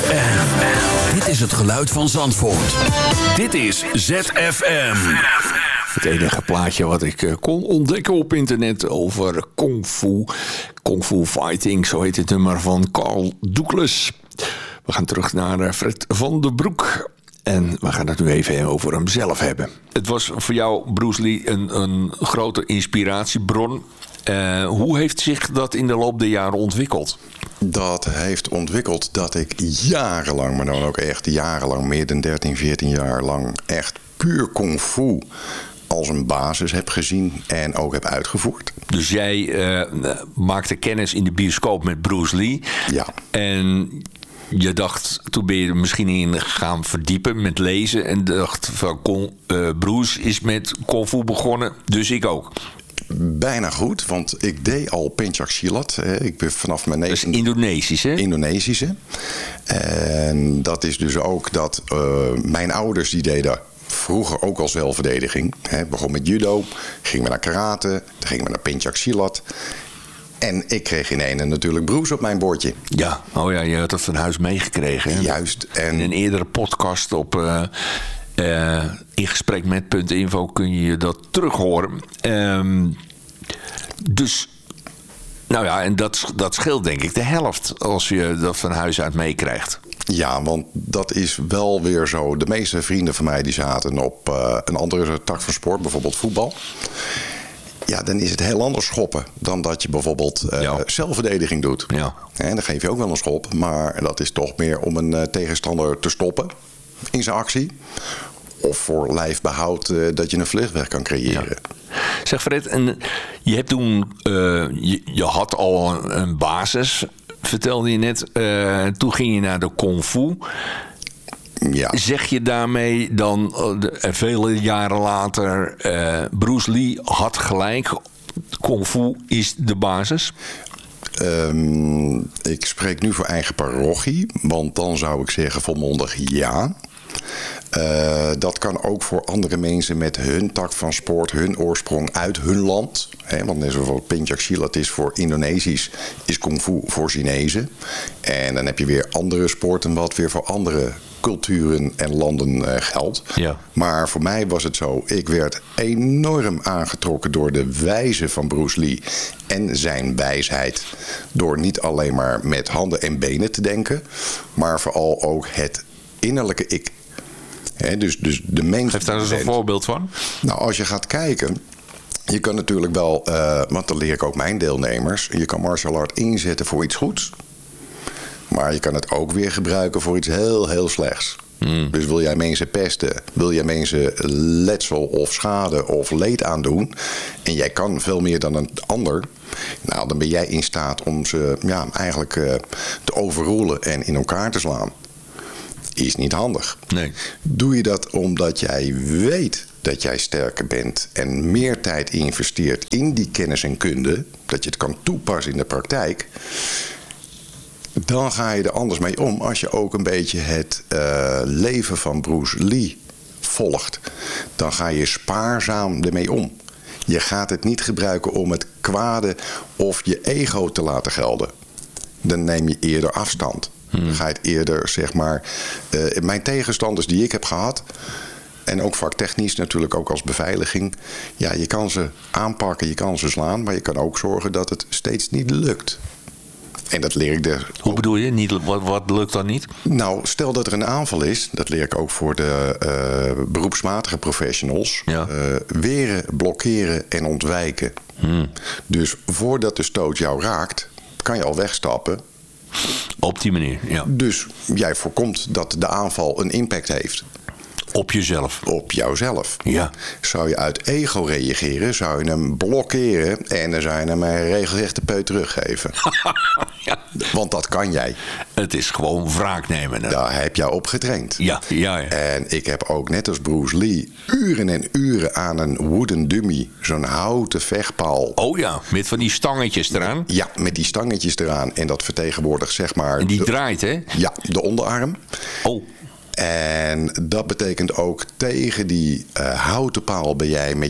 ZFM. Dit is het geluid van Zandvoort. Dit is ZFM. Het enige plaatje wat ik kon ontdekken op internet over Kung Fu. Kung Fu Fighting, zo heet het nummer van Carl Douglas. We gaan terug naar Fred van den Broek. En we gaan het nu even over hemzelf hebben. Het was voor jou, Bruce Lee, een grote inspiratiebron. Hoe heeft zich dat in de loop der jaren ontwikkeld? Dat heeft ontwikkeld dat ik jarenlang, maar dan ook echt jarenlang, meer dan 13, 14 jaar lang, echt puur Kung Fu als een basis heb gezien en ook heb uitgevoerd. Dus jij maakte kennis in de bioscoop met Bruce Lee. Ja. En je dacht, toen ben je er misschien in gaan verdiepen met lezen. En dacht van Bruce is met Kung Fu begonnen, dus ik ook. Bijna goed, want ik deed al Pencak Silat. Ik ben vanaf mijn 9... Dat is Indonesisch, hè? Indonesische. En dat is dus ook dat mijn ouders die deden vroeger ook al zelfverdediging. Begon met judo, ging me naar karate, dan ging me naar Pencak Silat. En ik kreeg in ene natuurlijk Bruce op mijn bordje. Ja, oh ja, je had dat van huis meegekregen. Hè? Juist. En in een eerdere podcast op in gesprek met .info kun je dat terug horen. Dus, nou ja, en dat scheelt denk ik de helft als je dat van huis uit meekrijgt. Ja, want dat is wel weer zo. De meeste vrienden van mij die zaten op een andere tak van sport, bijvoorbeeld voetbal. Ja, dan is het heel anders schoppen dan dat je bijvoorbeeld zelfverdediging doet. Ja. En dan geef je ook wel een schop, maar dat is toch meer om een tegenstander te stoppen in zijn actie. Of voor lijfbehoud dat je een vluchtweg kan creëren. Ja. Zeg Fred, en je hebt toen, je had al een basis, vertelde je net. Toen ging je naar de Kung Fu. Ja. Zeg je daarmee dan vele jaren later, Bruce Lee had gelijk, Kung Fu is de basis? Ik spreek nu voor eigen parochie, want dan zou ik zeggen volmondig ja. Dat kan ook voor andere mensen met hun tak van sport, hun oorsprong uit hun land. Want net zoals Pencak Silat is voor Indonesisch, is Kung Fu voor Chinezen. En dan heb je weer andere sporten wat weer voor andere culturen en landen geldt. Ja. Maar voor mij was het zo, ik werd enorm aangetrokken door de wijze van Bruce Lee en zijn wijsheid. Door niet alleen maar met handen en benen te denken, maar vooral ook het innerlijke ik. Dus de mens. Geef daar eens een voorbeeld van. Nou, als je gaat kijken, je kan natuurlijk wel, want dat leer ik ook mijn deelnemers, je kan martial art inzetten voor iets goeds. Maar je kan het ook weer gebruiken voor iets heel, heel slechts. Dus wil jij mensen pesten, wil jij mensen letsel of schade of leed aandoen, en jij kan veel meer dan een ander, nou, dan ben jij in staat om ze eigenlijk te overroelen en in elkaar te slaan. Is niet handig. Nee. Doe je dat omdat jij weet dat jij sterker bent en meer tijd investeert in die kennis en kunde, dat je het kan toepassen in de praktijk, dan ga je er anders mee om als je ook een beetje het leven van Bruce Lee volgt. Dan ga je spaarzaam ermee om. Je gaat het niet gebruiken om het kwade of je ego te laten gelden. Dan neem je eerder afstand. Dan ga je het eerder, zeg maar, mijn tegenstanders die ik heb gehad, en ook vaktechnisch natuurlijk ook als beveiliging. Ja, je kan ze aanpakken, je kan ze slaan, maar je kan ook zorgen dat het steeds niet lukt. En dat leer ik Hoe bedoel je? Niet, wat lukt dan niet? Nou, stel dat er een aanval is, dat leer ik ook voor de beroepsmatige professionals. Ja. Weren, blokkeren en ontwijken. Dus voordat de stoot jou raakt, kan je al wegstappen. Op die manier, ja. Dus jij voorkomt dat de aanval een impact heeft. Op jezelf. Op jouzelf. Ja. Zou je uit ego reageren, zou je hem blokkeren en dan zou je hem een regelrechte peut teruggeven. Ja. Want dat kan jij. Het is gewoon wraak nemen. Hè? Daar heb jij op getraind. Ja. En ik heb ook net als Bruce Lee uren en uren aan een wooden dummy, zo'n houten vechtpaal. Oh ja, met van die stangetjes eraan. Ja, met die stangetjes eraan. En dat vertegenwoordigt zeg maar. En die draait, hè? Ja, de onderarm. Oh. En dat betekent ook tegen die houten paal ben jij met je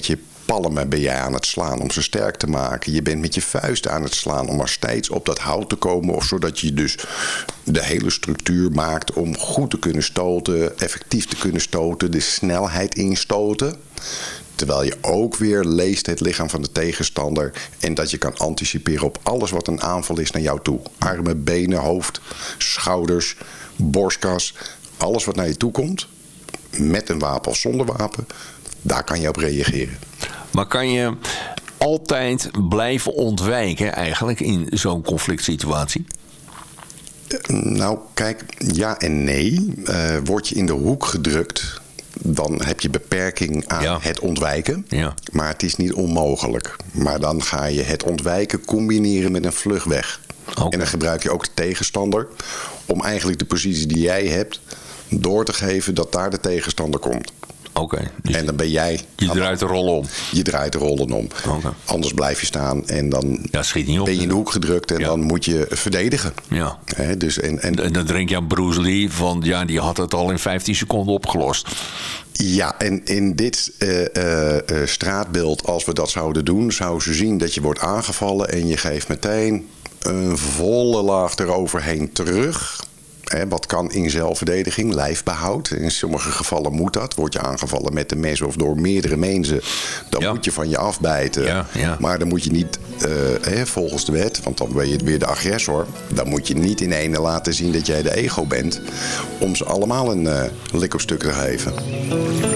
palmen ben jij aan het slaan om ze sterk te maken. Je bent met je vuist aan het slaan om maar steeds op dat hout te komen. Of zodat je dus de hele structuur maakt om goed te kunnen stoten, effectief te kunnen stoten, de snelheid instoten. Terwijl je ook weer leest het lichaam van de tegenstander. En dat je kan anticiperen op alles wat een aanval is naar jou toe. Armen, benen, hoofd, schouders, borstkas. Alles wat naar je toe komt. Met een wapen of zonder wapen. Daar kan je op reageren. Maar kan je altijd blijven ontwijken eigenlijk in zo'n conflict situatie? Nou, kijk, ja en nee. Word je in de hoek gedrukt, dan heb je beperking aan het ontwijken. Ja. Maar het is niet onmogelijk. Maar dan ga je het ontwijken combineren met een vluchtweg. Okay. En dan gebruik je ook de tegenstander om eigenlijk de positie die jij hebt door te geven dat daar de tegenstander komt. Okay, dus en dan ben jij... Je draait de rollen om. Je draait de rollen om. Okay. Anders blijf je staan en dan schiet niet op, ben je in de hoek gedrukt en dan moet je verdedigen. Ja. Dus en dan denk je aan Bruce Lee van die had het al in 15 seconden opgelost. Ja, en in dit straatbeeld, als we dat zouden doen, zouden ze zien dat je wordt aangevallen en je geeft meteen een volle laag eroverheen terug. Wat kan in zelfverdediging, lijfbehoud. In sommige gevallen moet dat. Word je aangevallen met een mes of door meerdere mensen, dan moet je van je afbijten. Ja. Maar dan moet je niet, volgens de wet, want dan ben je weer de agressor. Dan moet je niet in ene laten zien dat jij de ego bent, om ze allemaal een lik op stuk te geven.